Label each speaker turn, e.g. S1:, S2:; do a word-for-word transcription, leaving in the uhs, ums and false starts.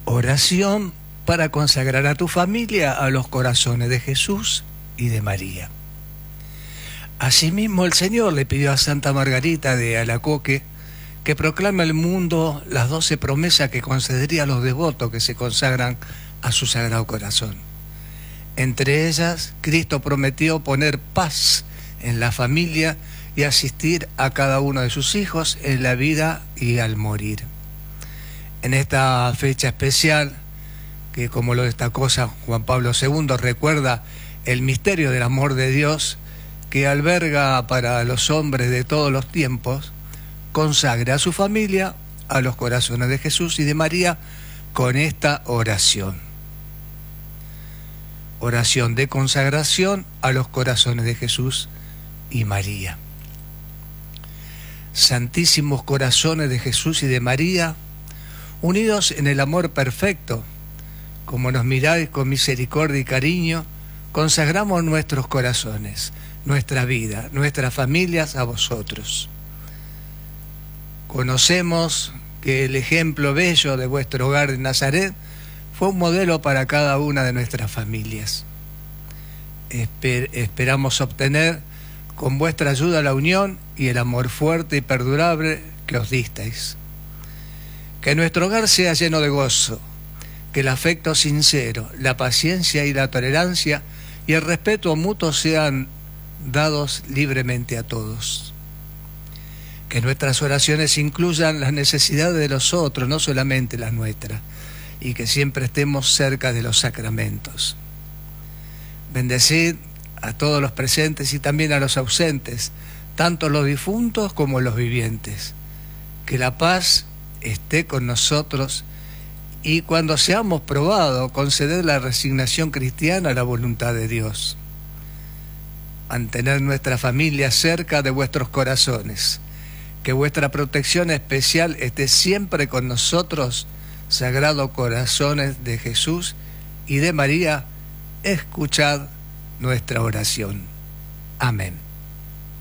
S1: Oración para consagrar a tu familia a los corazones de Jesús y de María. Asimismo, el Señor le pidió a Santa Margarita de Alacoque que proclame al mundo las doce promesas que concedería a los devotos que se consagran a su Sagrado Corazón. Entre ellas, Cristo prometió poner paz en la familia y asistir a cada uno de sus hijos en la vida y al morir. En esta fecha especial, que como lo destacó San Juan Pablo segundo, recuerda el misterio del amor de Dios que alberga para los hombres de todos los tiempos, consagre a su familia a los corazones de Jesús y de María con esta oración. Oración de consagración a los corazones de Jesús y María. Santísimos corazones de Jesús y de María, unidos en el amor perfecto, como nos miráis con misericordia y cariño, consagramos nuestros corazones, nuestra vida, nuestras familias a vosotros. Conocemos que el ejemplo bello de vuestro hogar de Nazaret fue un modelo para cada una de nuestras familias. Esper- esperamos obtener con vuestra ayuda la unión y el amor fuerte y perdurable que os disteis. Que nuestro hogar sea lleno de gozo, que el afecto sincero, la paciencia y la tolerancia y el respeto mutuo sean dados libremente a todos. Que nuestras oraciones incluyan las necesidades de los otros, no solamente las nuestras, y que siempre estemos cerca de los sacramentos. Bendecid a todos los presentes y también a los ausentes, tanto los difuntos como los vivientes. Que la paz esté con nosotros y cuando seamos probados, conceder la resignación cristiana a la voluntad de Dios. Mantener nuestra familia cerca de vuestros corazones. Que vuestra protección especial esté siempre con nosotros, Sagrado Corazones de Jesús y de María, escuchad nuestra oración. Amén.